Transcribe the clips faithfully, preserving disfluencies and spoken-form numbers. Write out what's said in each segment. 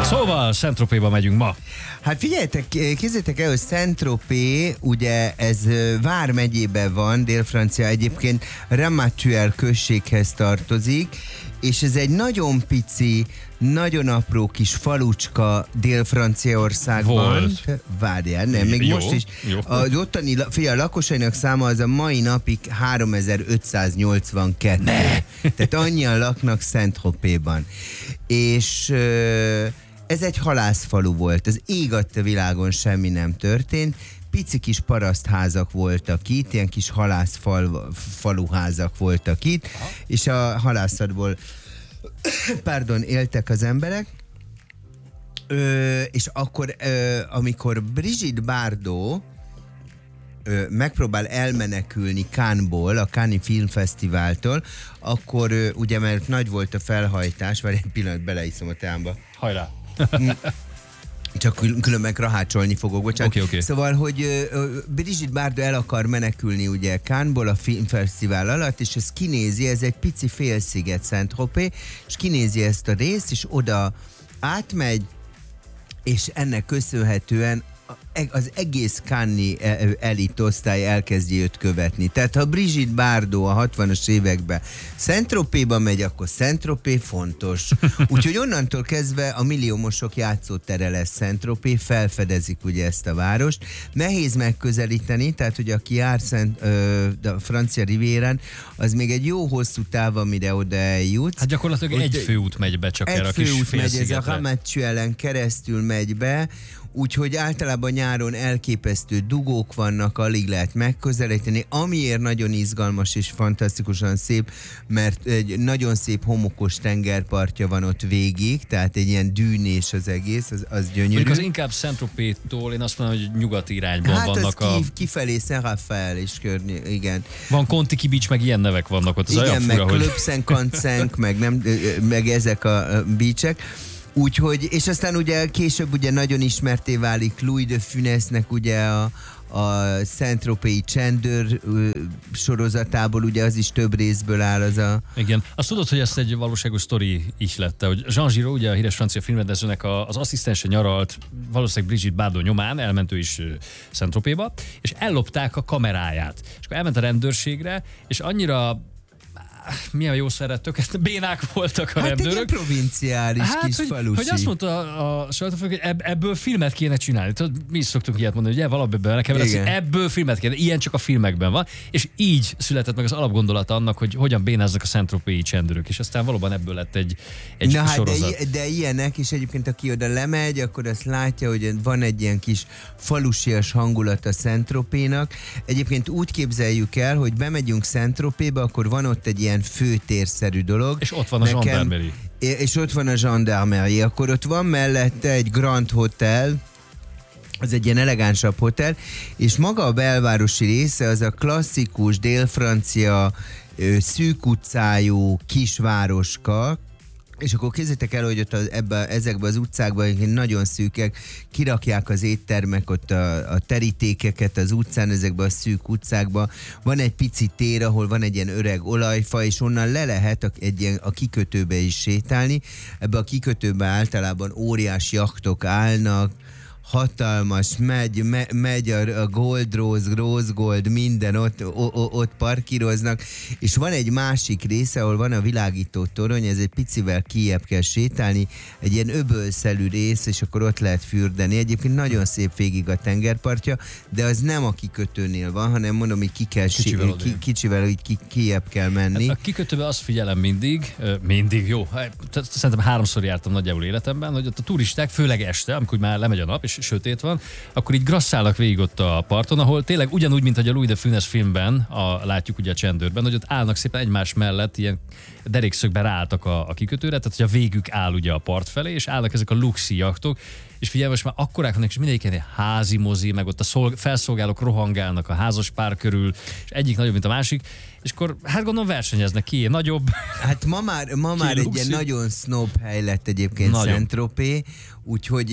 Szóval Saint-Tropéba megyünk ma. Hát figyeljetek, kézzétek el, hogy Saint-Tropez, ugye ez vármegyében van, Dél-Francia, egyébként Ramatuelle községhez tartozik, és ez egy nagyon pici, nagyon apró kis falucska Dél-Franciaországban. Volt. Várjál, nem, még jó, most is. Jó. Az ottani, figyelj, a lakosainak száma az a mai napig háromezer-ötszáznyolcvankettő. Ne. Tehát annyian laknak Saint-Tropezban. És ez egy halászfalu volt. Az ég adta világon semmi nem történt. Pici kis parasztházak voltak itt, ilyen kis halászfaluházak voltak itt, aha, és a halászatból pardon, éltek az emberek. Ö, és akkor, ö, amikor Brigitte Bardot ö, megpróbál elmenekülni Cannesból, a Cannes Filmfesztiváltól, akkor ö, ugye, mert nagy volt a felhajtás, vagy egy pillanat, beleiszom a teámba. Hajrá! Csak kül- különben rahácsolni fogok, bocsánat. Okay, okay. Szóval, hogy uh, Brigitte Bardot el akar menekülni ugye Cannesból a filmfesztivál alatt, és ez kinézi, ez egy pici félsziget Saint-Tropez, és kinézi ezt a részt, és oda átmegy, és ennek köszönhetően az egész Cannes-i elitosztály elkezdi őt követni. Tehát ha Brigitte Bardot a hatvanas években Saint-Tropezba megy, akkor Saint-Tropez fontos. Úgyhogy onnantól kezdve a milliómosok játszótere lesz Saint-Tropez, felfedezik ugye ezt a várost. Nehéz megközelíteni, tehát hogy aki jár Szent, ö, a francia rivérán, az még egy jó hosszú táv, amire oda eljut. Hát gyakorlatilag Ott egy főút megy be csak erre a kis főút megy, ez a félszigetre. Ramatuellen keresztül megy be, úgyhogy általában nyáron elképesztő dugók vannak, alig lehet megközelíteni, amiért nagyon izgalmas és fantasztikusan szép, mert egy nagyon szép homokos tengerpartja van ott végig, tehát egy ilyen dűnés az egész, az, az gyönyörű. Mondjuk az inkább Saint-Tropez-tól, én azt mondom, hogy nyugati irányban hát vannak az a... ki, kifelé Saint-Raphael és környé, igen. Van Contiki Beach, meg ilyen nevek vannak ott. Az igen, olyan meg fura, hogy... Club Saint-Quentin, meg, nem, meg ezek a beachek. Úgyhogy, és aztán ugye később ugye nagyon ismerté válik Louis de Funèsnek ugye a, a Saint-Tropez-i Csendőr sorozatából, ugye az is több részből áll az a... Igen. Azt tudod, hogy ezt egy valóságos sztori is lett, hogy Jean Giraud, ugye a híres francia filmrendezőnek a, az asszisztense nyaralt, valószínűleg Brigitte Bardot nyomán, elment ő is Saint-Tropezba, és ellopták a kameráját. És akkor elment a rendőrségre, és annyira milyen jó szerettök, bénák voltak a hát rendőrök. Hát egy provinciális hát, kis hogy, falusi. hogy azt mondta a, a sajtófőnök, hogy ebb, ebből filmet kéne csinálni. Tudod, mi is szoktunk ilyet mondani, hogy valamiben nekem az, hogy ebből filmet kéne. Ilyen csak a filmekben van. És így született meg az alapgondolata annak, hogy hogyan bénáznak a Saint-Tropez-i csendőrök. És aztán valóban ebből lett egy, egy Na, sorozat. Hát de, de ilyenek, és egyébként aki oda lemegy, akkor azt látja, hogy van egy ilyen kis falusias hangulat a Saint-Tropez-nak. Egyébként úgy képzeljük el, hogy bemegyünk Saint-Tropez-ba, akkor van ott egy ilyen főtérszerű dolog. És ott van a Gendarmerie. És ott van a Gendarmerie. Akkor ott van mellette egy Grand Hotel, az egy ilyen elegánsabb hotel, és maga a belvárosi része az a klasszikus dél-francia szűk utcájú kisvároska, és akkor képzeljétek el, hogy ott az, ebbe, ezekbe az utcákban nagyon szűkek, kirakják az éttermek ott a, a terítékeket az utcán, ezekbe a szűk utcákban. Van egy pici tér, ahol van egy ilyen öreg olajfa, és onnan le lehet a, egy ilyen, a kikötőbe is sétálni. Ebbe a kikötőbe általában óriás jachtok állnak, hatalmas, megy, me, megy a, a Gold Rose, Rose Gold, minden ott, o, o, ott parkíroznak, és van egy másik része, ahol van a világító torony, ez egy picivel kijebb kell sétálni, egy ilyen öbölszelű rész, és akkor ott lehet fürdeni. Egyébként nagyon szép végig a tengerpartja, de az nem a kikötőnél van, hanem mondom, hogy ki kell kicsivel, sí, ki, kicsivel hogy ki, kijebb kell menni. Hát a kikötőben azt figyelem mindig, mindig, jó, szerintem háromszor jártam nagyjából életemben, hogy ott a turisták, főleg este, amikor már lemegy a nap, és sötét van, akkor így grasszálnak végig ott a parton, ahol tényleg ugyanúgy, mint hogy a Louis de Funès filmben, a, látjuk ugye a Csendőrben, hogy ott állnak szépen egymás mellett, ilyen derékszögben ráálltak a, a kikötőre, tehát hogy a végük áll ugye a part felé, és állnak ezek a luxi jachtok, és figyelj, most már akkorák vannak, és mindegyik házi mozi, meg ott a szolg- felszolgálók rohangálnak a házas pár körül, és egyik nagyobb, mint a másik, és akkor hát gondolom versenyeznek ki, nagyobb. Hát ma már, ma már egy ilyen nagyon snob hely lett egyébként Saint-Tropez, úgyhogy,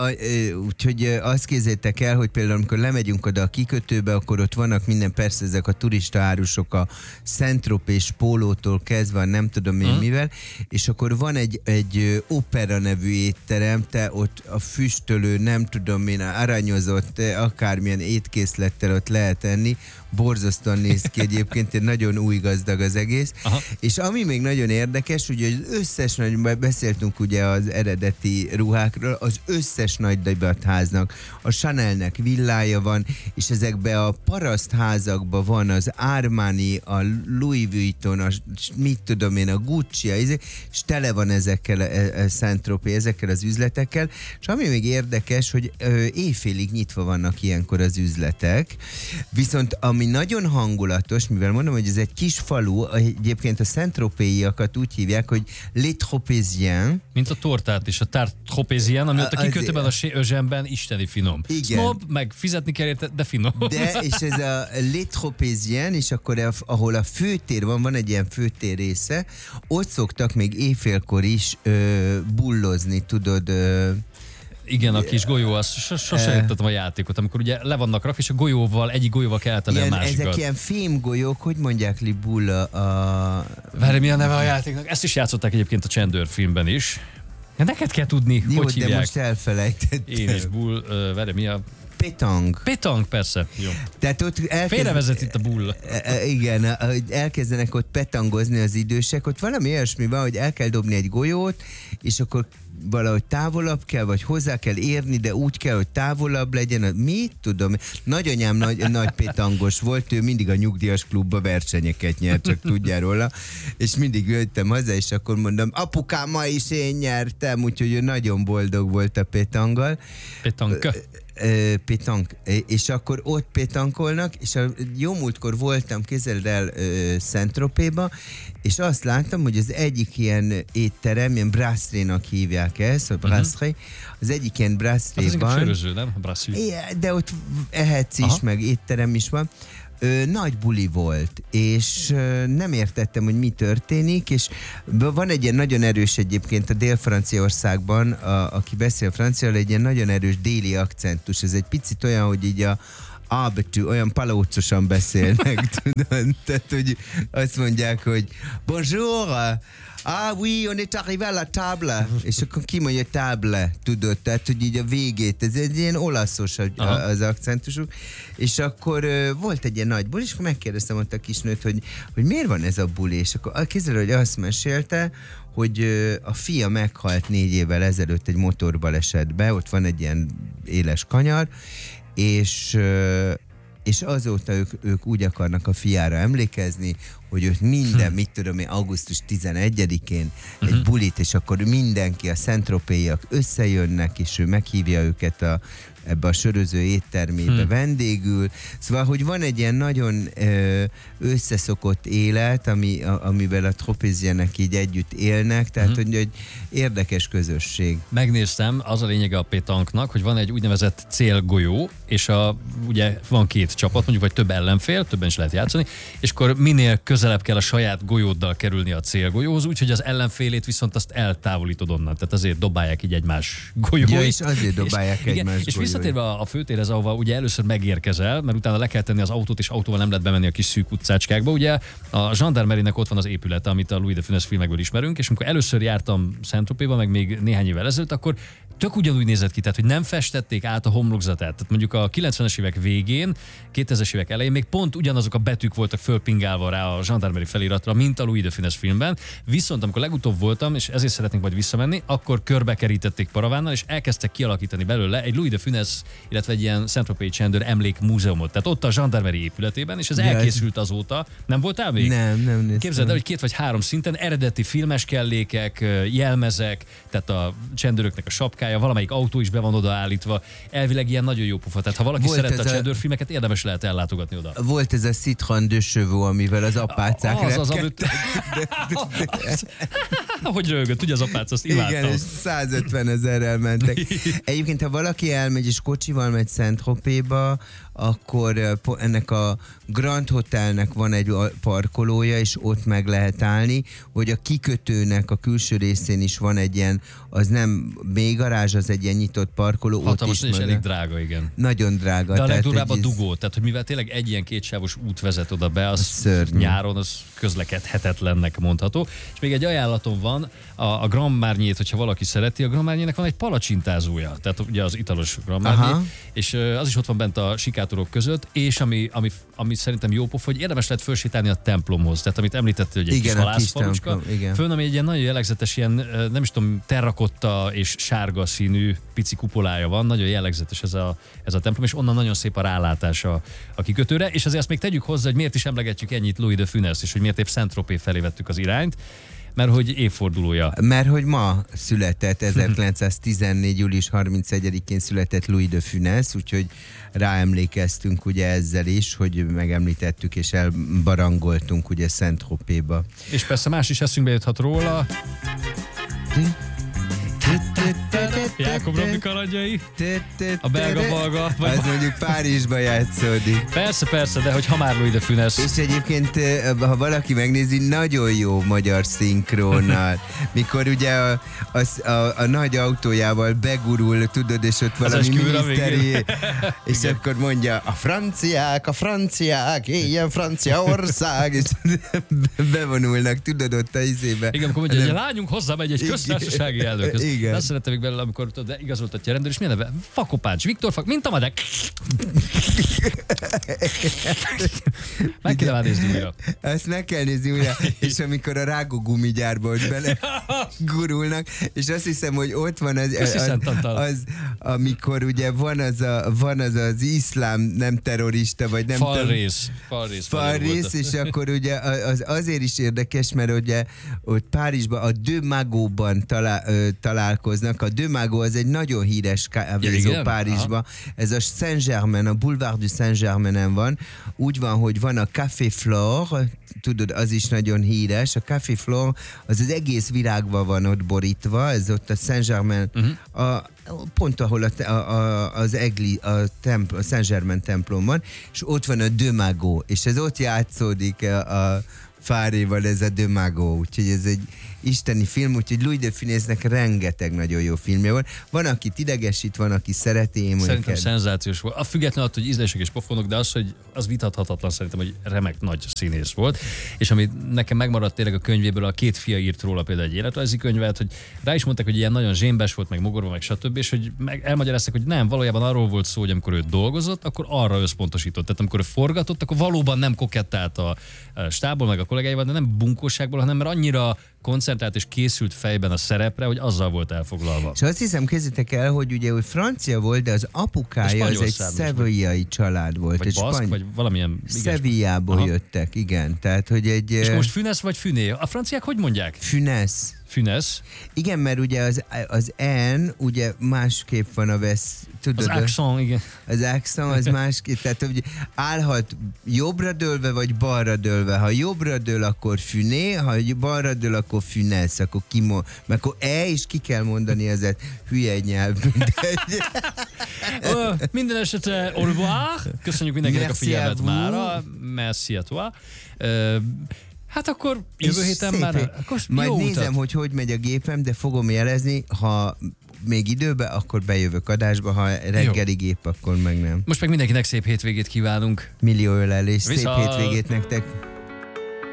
úgyhogy azt képzeljétek el, hogy például amikor lemegyünk oda a kikötőbe, akkor ott vannak minden, persze ezek a turista árusok a Saint-Tropez pólótól kezdve, nem tudom én hmm. mivel, és akkor van egy, egy opera nevű étterem, te ott a füstölő, nem tudom én, aranyozott, akármilyen étkészlettel ott lehet enni, borzasztóan néz ki egyébként, nagyon új gazdag az egész. Aha. És ami még nagyon érdekes, ugye az összes nagy, beszéltünk ugye az eredeti ruhákról, az összes nagy divatháznak, a Chanelnek villája van, és ezekben a parasztházakban van az Armani, a Louis Vuitton, a mit tudom én, a Gucci, és tele van ezekkel a, a Saint-Tropez, ezekkel az üzletekkel, és ami még érdekes, hogy ö, éjfélig nyitva vannak ilyenkor az üzletek, viszont ami nagyon hangulatos, mivel mondom, hogy ez egy kis falu, egyébként a Saint-Tropez-iakat úgy hívják, hogy Les Tropéziens. Mint a tortát is, a tart tropézien, ami ott a kikötőben, a Eugène-ben isteni finom. Igen. Snob, meg fizetni kell érte, de finom. De, és ez a Les Tropéziens, és akkor ahol a főtér van, van egy ilyen főtér része, ott szoktak még éjfélkor is ö, bullozni, tudod, ö, igen, a kis golyó, azt sosem értettem a játékot, amikor ugye le vannak rakva, és a golyóval, egyik golyóval kell eltenni a másikat. Ezek ilyen fémgolyók, hogy mondják Libulla a... Várj, mi a neve a játéknak? Ezt is játszották egyébként a Csendőrfilmben is. Ja, neked kell tudni, jó, hogy hívják. De most elfelejtettem. Én is bull, uh, várj, mi a... Pétank. Pétank, persze. Jó. Tehát ott elkezd... Félrevezet itt a bull. Igen, hogy elkezdenek ott petangozni az idősek, ott valami olyasmi van, hogy el kell dobni egy golyót, és akkor valahogy távolabb kell, vagy hozzá kell érni, de úgy kell, hogy távolabb legyen. Mit tudom? Nagyanyám nagy, nagy pétangos volt, ő mindig a nyugdíjas klubba versenyeket nyert, csak tudjál róla, és mindig jöttem haza, és akkor mondom, apukám, ma is én nyertem, úgyhogy ő nagyon boldog volt a pétanggal. Pétanka. Pétank, és akkor ott pétankolnak, és a jó múltkor voltam, képzeld el, Saint-Tropez-ba, és azt láttam, hogy az egyik ilyen étterem, ilyen brasserie-nak hívják ezt, a brasserie, az egyik ilyen brasserie-ban. Az söröző, nem? Brasserie. De ott ehetsz is, Aha. meg étterem is van. Ö, nagy buli volt, és ö, nem értettem, hogy mi történik, és van egy ilyen nagyon erős egyébként a Dél-Franciaországban, a, aki beszél franciául, egy ilyen nagyon erős déli akcentus. Ez egy picit olyan, hogy így a ábetű, olyan palócosan beszélnek, tudod? Tehát, hogy azt mondják, hogy bonjour, ah oui, on est arrivé à la table. És akkor kimondja table, tudod, tehát, hogy így a végét, ez egy ilyen olaszos az akcentusuk. És akkor uh, volt egy ilyen nagy buli, és akkor megkérdeztem ott a kisnőt, hogy, hogy miért van ez a buli, és akkor kézzel, hogy azt mesélte, hogy uh, a fia meghalt négy évvel ezelőtt egy motorbalesetbe, ott van egy ilyen éles kanyar, és uh, és azóta ők, ők úgy akarnak a fiára emlékezni, hogy őt minden, hm. mit tudom én, augusztus tizenegyedikén uh-huh. egy bulit, és akkor mindenki, a Saint-Tropez-iak összejönnek, és ő meghívja őket a, ebbe a söröző éttermébe hmm. vendégül. Szóval, hogy van egy ilyen nagyon ö, összeszokott élet, ami, a, amivel a tropézianek így együtt élnek, tehát hmm. hogy egy érdekes közösség. Megnéztem, az a lényege a pétanknak, hogy van egy úgynevezett célgolyó, és a, ugye van két csapat, mondjuk, vagy több ellenfél, többen is lehet játszani, és akkor minél közelebb kell a saját golyóddal kerülni a célgolyóhoz, úgyhogy az ellenfélét viszont azt eltávolítod onnan. Tehát azért dobálják így egymás golyóit. Ja, és azért dobálják és, egymás és visszatérve a főtérhez, ahova ugye először megérkezel, mert utána le kell tenni az autót, és autóval nem lehet bemenni a kis szűk utcácskákba. Ugye a Gendarmerie-nek ott van az épülete, amit a Louis de Funès filmekből ismerünk, és amikor először jártam Saint-Tropez-ba, meg még néhány évvel ezelőtt, akkor tök ugyanúgy nézett ki, tehát hogy nem festették át a homlokzatát. Tehát mondjuk a kilencvenes évek végén, kétezres évek elején még pont ugyanazok a betűk voltak fölpingálva rá a Gendarmerie feliratra, mint a Louis de Funès filmben. Viszont amikor legutóbb voltam, és ezért szeretnénk majd visszamenni, akkor körbekerítették paravánnal, és elkezdtek kialakítani belőle egy Louis de Funès, illetve egy ilyen Saint-Tropez csendőr emlékmúzeumot. Tehát ott a Gendarmerie épületében, és ez ja, elkészült ez... azóta. Nem voltál még? Nem, nem néztem. Képzeld el, hogy két vagy három szinten eredeti filmes kellékek, jelmezek, tehát a csendőröknek a sapkája, valamelyik autó is be van odaállítva. Elvileg ilyen nagyon jó pofa. Tehát ha valaki volt szerette a csendőrfilmeket, érdemes lehet ellátogatni oda. Volt ez a Citroën de Chevaux, amivel az apácák az, az, amit... Hogy röhögött, ugye az apác, azt imádtam. Igen, és százötven ezerrel mentek. Egyébként, ha valaki elmegy és kocsival megy Saint-Tropez-ba, akkor ennek a Grand Hotelnek van egy parkolója, és ott meg lehet állni, hogy a kikötőnek a külső részén is van egy ilyen, az nem mélygarázs, az egy ilyen nyitott parkoló. Hatalmas, ott is és elég drága, igen. Nagyon drága. De a legdurvább a dugó, tehát hogy mivel tényleg egy ilyen kétsávos út vezet oda be, az szörnyű. Nyáron az közlekedhetetlennek mondható. És még egy ajánlatom van, a, a Grand Marnier-t, hogyha valaki szereti, a Grand Marnier-nek van egy palacsintázója, tehát ugye az italos Grand Marnier, és az is ott van bent a sikátorok között, és ami, ami, ami szerintem jó pofa, hogy érdemes lehet felsétálni a templomhoz, tehát amit említettél, hogy egy igen, kis halászfalucska, fönn, ami egy ilyen nagyon jellegzetes, ilyen nem is tudom, terrakotta és sárga színű pici kupolája van, nagyon jellegzetes ez a, ez a templom, és onnan nagyon szép a rálátás a, a kikötőre, és azért azt még tegyük hozzá, hogy miért is emlegetjük ennyit Louis de Funès, és hogy miért épp Saint-Tropez felé vettük az irányt, mert hogy évfordulója. Mert hogy ma született, ezerkilencszáztizennégy. július harmincegyedikén született Louis de Funès, úgyhogy ráemlékeztünk ugye ezzel is, hogy megemlítettük és elbarangoltunk ugye Saint-Tropez-ba. És persze más is eszünkbe juthat róla. Jákob Robi kalandjai, a belga-balga. Az mondjuk Párizsba játszódik. Persze, persze, de hogy ha már Louis de Funès. És egyébként, ha valaki megnézi, nagyon jó magyar szinkronnal. Mikor ugye a, a, a, a nagy autójával begurul, tudod, és ott valami miniszteri, és igen. Akkor mondja, a franciák, a franciák, éljen Franciaország, és bevonulnak, tudod, ott a izébe. Igen, akkor mondja, hogy a lányunk hozzámegy egy köztársasági elnökhöz. Igen. Azt szerettem még belőle, amikor tudod, igazoltatja a rendőr, és milyen neve? Fakopács, Viktor Fak, mint a madek. Meg kell nézni újra. Ezt meg kell nézni újra. És amikor a rágógumigyárba ott bele gurulnak, és azt hiszem, hogy ott van az, az, az, az amikor ugye van az, a, van az az iszlám nem terrorista, vagy nem falrész. Falrész. Falrész, és akkor ugye az azért is érdekes, mert ugye ott Párizsban a De Mago-ban talál, találkoznak. A De Mago az egy nagyon híres kávézó ja, Párizsban. Ez a Saint-Germain, a Boulevard du Saint-Germainen van. Úgy van, hogy van a Café Flore, tudod, az is nagyon híres. A Café Flore az az egész virágban van ott borítva, ez ott a Saint-Germain, uh-huh. a, pont ahol a, a, a, az Egli, a, templ, a Saint-Germain templom van, és ott van a De Mago, és ez ott játszódik a, a Fáréval, ez a De Mago, úgyhogy ez egy isteni film, úgyhogy Louis de Funèsnek rengeteg nagyon jó filmje van. Van, aki idegesít, van, aki szereti. Én szerintem szenzációs volt. A független attól, hogy ízlések és pofonok, de az, hogy az vitathatatlan szerintem, hogy remek nagy színész volt. És ami nekem megmaradt tényleg a könyvéből, a két fia írt róla például egy életrajzi könyvet, hogy rá is mondták, hogy ilyen nagyon zsémbes volt, meg mogorva, meg stb. És hogy meg elmagyarázták, hogy nem, valójában arról volt szó, hogy amikor ő dolgozott, akkor arra összpontosított. Tehát amikor ő forgatott, akkor valóban nem kokettált a stábból, meg a kollégáival, de nem bunkóságból, hanem mert annyira koncentrált és készült fejben a szerepre, hogy azzal volt elfoglalva. És azt hiszem, kezdjétek el, hogy ugye hogy francia volt, de az apukája az egy szevillai család volt. Vagy baszk, spany... vagy valamilyen... Szevillából jöttek, igen. Tehát, hogy egy... És most Funès vagy Funé? A franciák hogy mondják? Funès. Funès. Igen, mert ugye az, az N, ugye másképp van a vesz... Tudod, az accent, igen. Az accent, az másképp. Tehát ugye állhat jobbra dőlve, vagy balra dőlve. Ha jobbra dől, akkor Funé, ha balra dől, akkor Funès, akkor kimond... Mert akkor E is ki kell mondani ezért. Hülye egy nyelv, mindegy. Minden esetre au revoir. Köszönjük mindenkinek Merci a figyelmet mára. Merci à toi. Uh, Hát akkor jövő héten már... Akkor majd nézem, utat. hogy hogy megy a gépem, de fogom jelezni, ha még időbe, akkor bejövök adásba, ha reggeli gép, akkor meg nem. Most meg mindenkinek szép hétvégét kívánunk. Millió ölelés, szép hétvégét nektek.